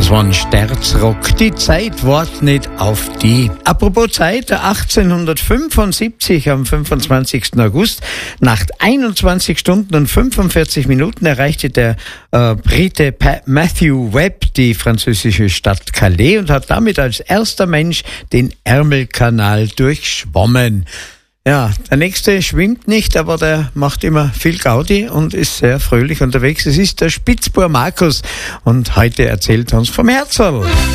Das war ein Sterzrock. Die Zeit wartet nicht auf die. Apropos Zeit, 1875 am 25. August, nach 21 Stunden und 45 Minuten erreichte der Brite Matthew Webb die französische Stadt Calais und hat damit als erster Mensch den Ärmelkanal durchschwommen. Ja, der nächste schwimmt nicht, aber der macht immer viel Gaudi und ist sehr fröhlich unterwegs. Es ist der Spitzbub Markus und heute erzählt uns vom Herzl.